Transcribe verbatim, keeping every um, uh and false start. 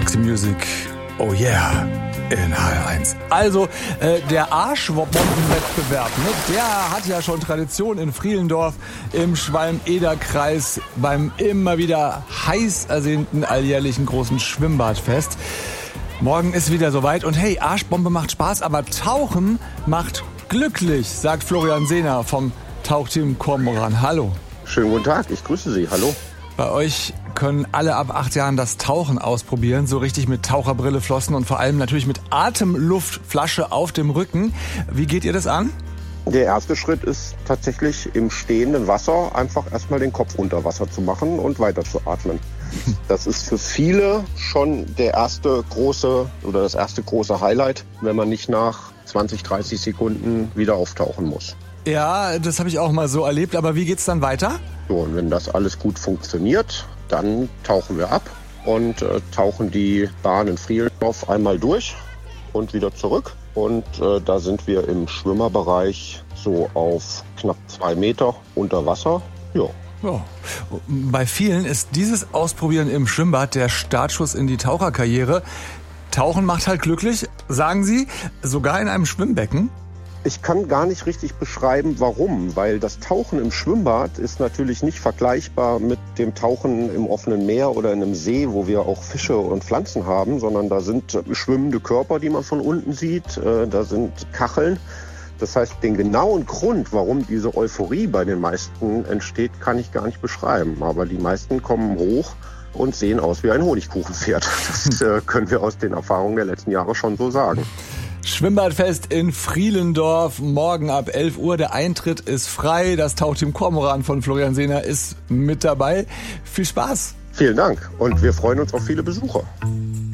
Roxy Music, oh yeah, in H R eins. Also, äh, der Arschbombenwettbewerb, ne, der hat ja schon Tradition in Frielendorf im Schwalm-Eder-Kreis beim immer wieder heiß ersehnten alljährlichen großen Schwimmbadfest. Morgen ist wieder soweit und hey, Arschbombe macht Spaß, aber Tauchen macht glücklich, sagt Florian Sehner vom Tauchteam Kormoran. Hallo. Schönen guten Tag, ich grüße Sie. Hallo. Bei euch können alle ab acht Jahren das Tauchen ausprobieren, so richtig mit Taucherbrille, Flossen und vor allem natürlich mit Atemluftflasche auf dem Rücken. Wie geht ihr das an? Der erste Schritt ist tatsächlich im stehenden Wasser einfach erstmal den Kopf unter Wasser zu machen und weiter zu atmen. Das ist für viele schon der erste große oder das erste große Highlight, wenn man nicht nach zwanzig, dreißig Sekunden wieder auftauchen muss. Ja, das habe ich auch mal so erlebt, aber wie geht's dann weiter? So, und wenn das alles gut funktioniert, dann tauchen wir ab und äh, tauchen die Bahn in Frielendorf einmal durch und wieder zurück. Und äh, da sind wir im Schwimmerbereich so auf knapp zwei Meter unter Wasser. Ja. Ja. Bei vielen ist dieses Ausprobieren im Schwimmbad der Startschuss in die Taucherkarriere. Tauchen macht halt glücklich, sagen Sie, sogar in einem Schwimmbecken. Ich kann gar nicht richtig beschreiben, warum, weil das Tauchen im Schwimmbad ist natürlich nicht vergleichbar mit dem Tauchen im offenen Meer oder in einem See, wo wir auch Fische und Pflanzen haben, sondern da sind schwimmende Körper, die man von unten sieht, da sind Kacheln. Das heißt, den genauen Grund, warum diese Euphorie bei den meisten entsteht, kann ich gar nicht beschreiben. Aber die meisten kommen hoch und sehen aus wie ein Honigkuchenpferd. Das äh, können wir aus den Erfahrungen der letzten Jahre schon so sagen. Schwimmbadfest in Frielendorf, morgen ab elf Uhr. Der Eintritt ist frei. Das Tauchteam Kormoran von Florian Sehner ist mit dabei. Viel Spaß. Vielen Dank und wir freuen uns auf viele Besucher.